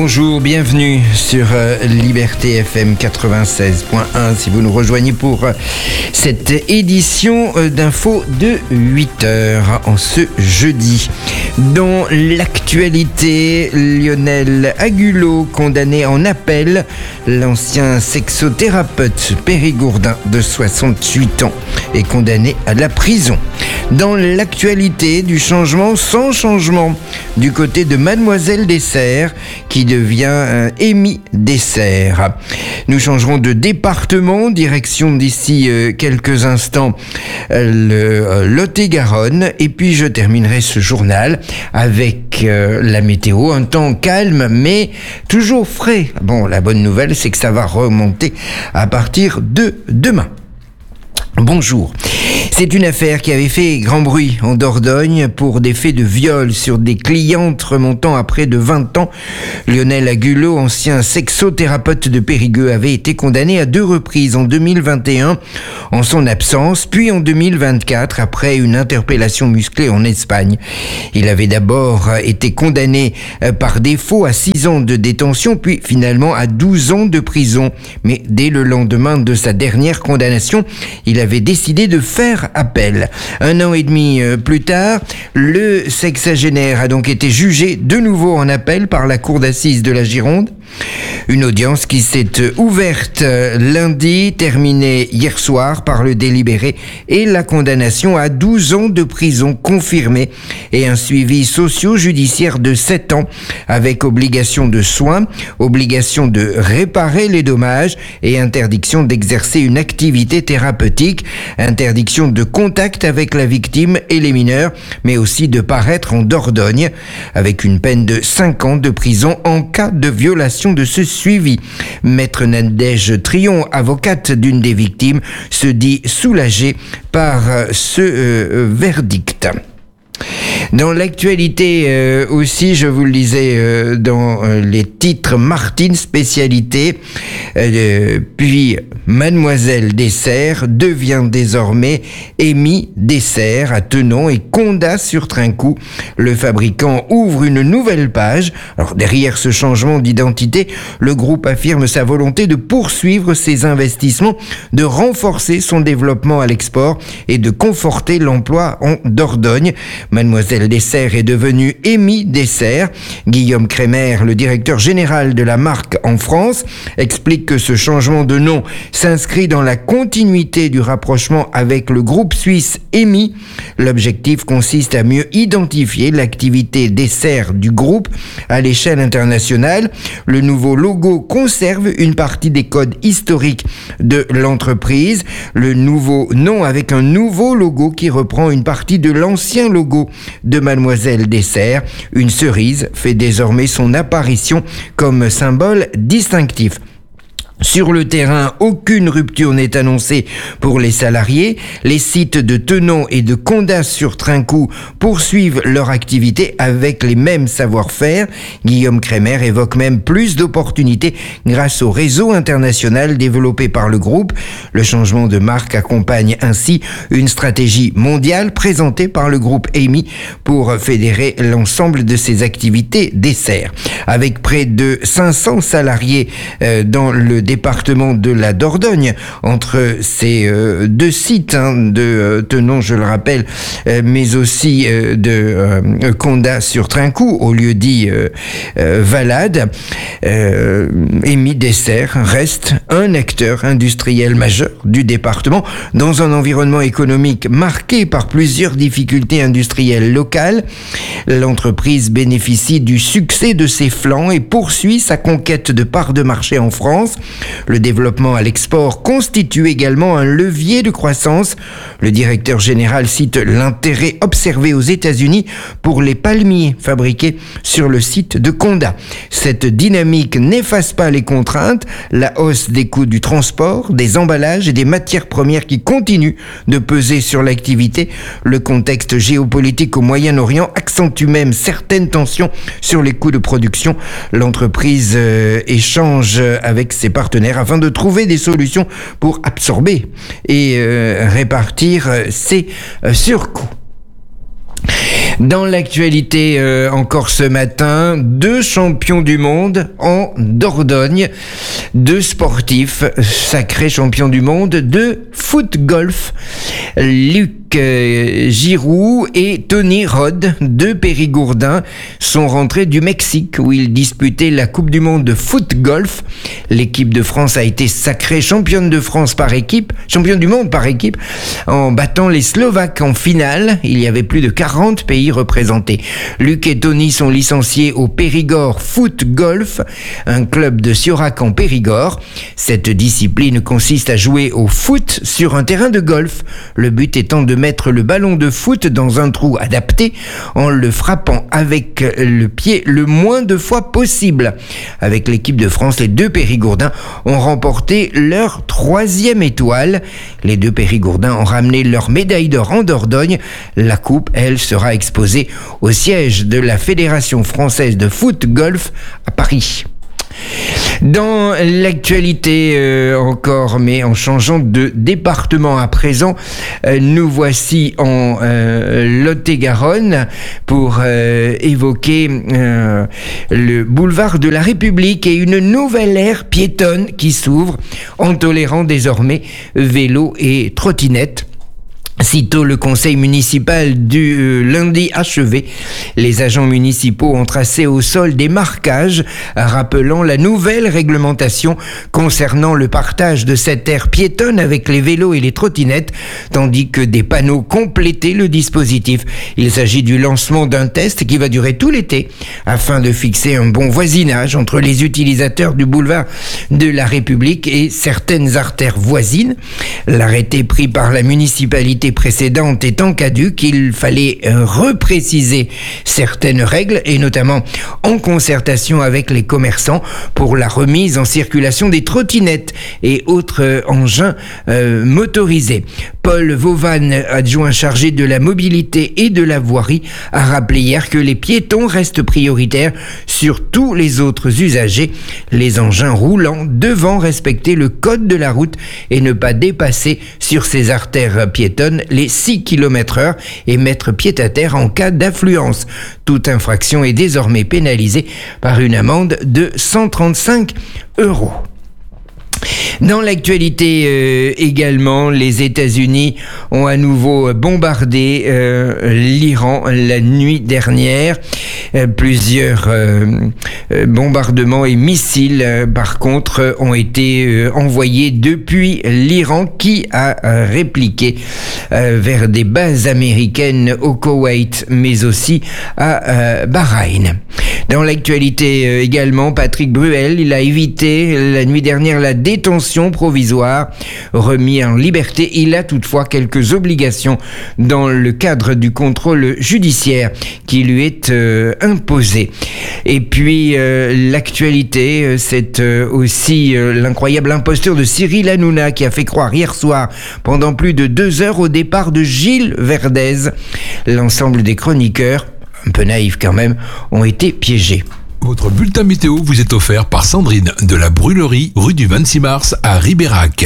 Bonjour, bienvenue sur Liberté FM 96.1 si vous nous rejoignez pour cette édition d'info de 8h en ce jeudi. Dans l'actualité, Lionel Agulot condamné en appel, l'ancien sexothérapeute périgourdin de 68 ans est condamné à la prison. Dans l'actualité du changement sans changement du côté de Mademoiselle Dessert qui devient Amy Dessert. Nous changerons de département, direction d'ici quelques instants le Lot-et-Garonne, et puis je terminerai ce journal avec la météo, un temps calme mais toujours frais. Bon, la bonne nouvelle c'est que ça va remonter à partir de demain. Bonjour. C'est une affaire qui avait fait grand bruit en Dordogne pour des faits de viol sur des clientes remontant à près de 20 ans. Lionel Agulot, ancien sexothérapeute de Périgueux, avait été condamné à 2 reprises en 2021 en son absence, puis en 2024 après une interpellation musclée en Espagne. Il avait d'abord été condamné par défaut à 6 ans de détention, puis finalement à 12 ans de prison. Mais dès le lendemain de sa dernière condamnation, il avait décidé de faire appel. 1 an et demi plus tard, le sexagénaire a donc été jugé de nouveau en appel par la cour d'assises de la Gironde. Une audience qui s'est ouverte lundi, terminée hier soir par le délibéré et la condamnation à 12 ans de prison confirmée et un suivi socio-judiciaire de 7 ans avec obligation de soins, obligation de réparer les dommages et interdiction d'exercer une activité thérapeutique, interdiction de contact avec la victime et les mineurs, mais aussi de paraître en Dordogne avec une peine de 5 ans de prison en cas de violation de ce suivi. Maître Nadège Trion, avocate d'une des victimes, se dit soulagée par ce verdict. Dans l'actualité aussi, je vous le disais dans les titres, Martine spécialité, puis Mademoiselle Dessert devient désormais Amy Dessert à Tenon et Condat sur Trinquout. Le fabricant ouvre une nouvelle page. Alors derrière ce changement d'identité, le groupe affirme sa volonté de poursuivre ses investissements, de renforcer son développement à l'export et de conforter l'emploi en Dordogne. Mademoiselle Dessert est devenue Amy Dessert. Guillaume Crémer, le directeur général de la marque en France, explique que ce changement de nom s'inscrit dans la continuité du rapprochement avec le groupe suisse Amy. L'objectif consiste à mieux identifier l'activité dessert du groupe à l'échelle internationale. Le nouveau logo conserve une partie des codes historiques de l'entreprise. Le nouveau nom avec un nouveau logo qui reprend une partie de l'ancien logo de Mademoiselle Dessert. Une cerise fait désormais son apparition comme symbole distinctif. Sur le terrain, aucune rupture n'est annoncée pour les salariés. Les sites de Tenon et de Condat sur Trinquout poursuivent leur activité avec les mêmes savoir-faire. Guillaume Crémer évoque même plus d'opportunités grâce au réseau international développé par le groupe. Le changement de marque accompagne ainsi une stratégie mondiale présentée par le groupe Amy pour fédérer l'ensemble de ses activités dessert. Avec près de 500 salariés dans le département de la Dordogne, entre ces 2 sites de Tenon, je le rappelle, mais aussi de Condat sur Trinquout, au lieu dit Valade. Amy Dessert reste un acteur industriel majeur du département dans un environnement économique marqué par plusieurs difficultés industrielles locales. L'entreprise bénéficie du succès de ses flancs et poursuit sa conquête de parts de marché en France. Le développement à l'export constitue également un levier de croissance. Le directeur général cite l'intérêt observé aux États-Unis pour les palmiers fabriqués sur le site de Condat. Cette dynamique n'efface pas les contraintes, la hausse des coûts du transport, des emballages et des matières premières qui continuent de peser sur l'activité. Le contexte géopolitique au Moyen-Orient accentue même certaines tensions sur les coûts de production. L'entreprise échange avec ses partenaires afin de trouver des solutions pour absorber et répartir ces surcoûts. Dans l'actualité, encore ce matin, 2 champions du monde en Dordogne, 2 sportifs sacrés champions du monde de foot-golf, Luc Giroud et Tony Rod, 2 Périgourdins, sont rentrés du Mexique où ils disputaient la Coupe du Monde de foot-golf. L'équipe de France a été sacrée championne de France par équipe, championne du monde par équipe, en battant les Slovaques en finale. Il y avait plus de 40 pays représentés. Luc et Tony sont licenciés au Périgord Foot Golf, un club de Siorac en Périgord. Cette discipline consiste à jouer au foot sur un terrain de golf. Le but étant de mettre le ballon de foot dans un trou adapté en le frappant avec le pied le moins de fois possible. Avec l'équipe de France, les 2 Périgourdins ont remporté leur 3e étoile. Les 2 Périgourdins ont ramené leur médaille d'or en Dordogne. La coupe, elle, sera exposée au siège de la Fédération française de foot-golf à Paris. Dans l'actualité encore, mais en changeant de département à présent, nous voici en Lot-et-Garonne pour évoquer le boulevard de la République et une nouvelle ère piétonne qui s'ouvre en tolérant désormais vélos et trottinettes. Sitôt le conseil municipal du lundi achevé, les agents municipaux ont tracé au sol des marquages rappelant la nouvelle réglementation concernant le partage de cette aire piétonne avec les vélos et les trottinettes, tandis que des panneaux complétaient le dispositif. Il s'agit du lancement d'un test qui va durer tout l'été afin de fixer un bon voisinage entre les utilisateurs du boulevard de la République et certaines artères voisines. L'arrêté pris par la municipalité précédente étant caduque, il fallait repréciser certaines règles et notamment en concertation avec les commerçants pour la remise en circulation des trottinettes et autres engins motorisés. Paul Vauvan, adjoint chargé de la mobilité et de la voirie, a rappelé hier que les piétons restent prioritaires sur tous les autres usagers. Les engins roulants devant respecter le code de la route et ne pas dépasser sur ces artères piétonnes les 6 km/h et mettre pied à terre en cas d'affluence. Toute infraction est désormais pénalisée par une amende de 135 €. Dans l'actualité également, les États-Unis ont à nouveau bombardé l'Iran la nuit dernière. Plusieurs bombardements et missiles, par contre, ont été envoyés depuis l'Iran qui a répliqué vers des bases américaines au Koweït, mais aussi à Bahreïn. Dans l'actualité également, Patrick Bruel, il a évité la nuit dernière la détention provisoire. Remis en liberté, il a toutefois quelques obligations dans le cadre du contrôle judiciaire qui lui est imposé. Et puis l'actualité, c'est aussi l'incroyable imposture de Cyril Hanouna qui a fait croire hier soir pendant plus de 2 heures au départ de Gilles Verdez. L'ensemble des chroniqueurs, un peu naïfs quand même, ont été piégés. Votre bulletin météo vous est offert par Sandrine de la Brûlerie, rue du 26 mars à Ribérac.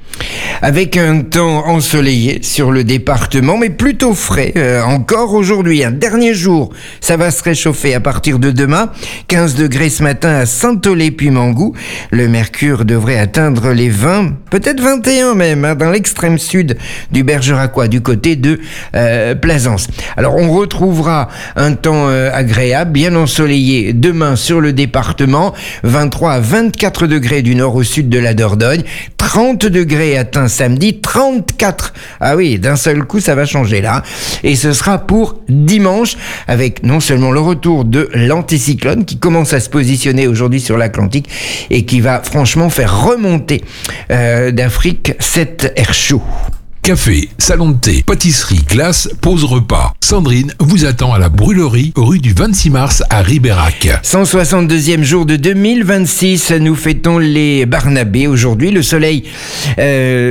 Avec un temps ensoleillé sur le département, mais plutôt frais encore aujourd'hui. Un dernier jour, ça va se réchauffer à partir de demain. 15 degrés ce matin à Saint-Aulé-Puymangout. Le mercure devrait atteindre les 20, peut-être 21 même, dans l'extrême sud du Bergeracois, du côté de Plaisance. Alors on retrouvera un temps agréable, bien ensoleillé demain sur le département. 23 à 24 degrés du nord au sud de la Dordogne. 30 degrés atteint samedi, 34. Ah oui, d'un seul coup, ça va changer là. Et ce sera pour dimanche, avec non seulement le retour de l'anticyclone qui commence à se positionner aujourd'hui sur l'Atlantique et qui va franchement faire remonter d'Afrique cet air chaud. Café, salon de thé, pâtisserie, glace, pause repas. Sandrine vous attend à la Brûlerie, rue du 26 mars à Ribérac. 162e jour de 2026, nous fêtons les Barnabés. Aujourd'hui, le soleil s'est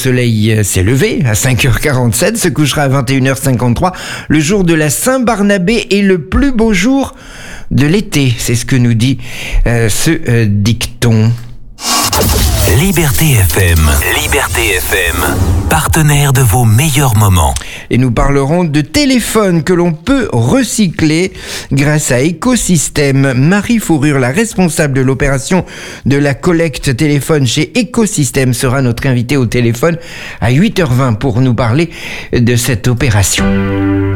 levé à 5h47, se couchera à 21h53. Le jour de la Saint-Barnabé est le plus beau jour de l'été. C'est ce que nous dit ce dicton. Liberté FM. Liberté FM. Partenaire de vos meilleurs moments. Et nous parlerons de téléphones que l'on peut recycler grâce à Écosystème. Marie Fourrure, la responsable de l'opération de la collecte téléphone chez Écosystème, sera notre invitée au téléphone à 8h20 pour nous parler de cette opération.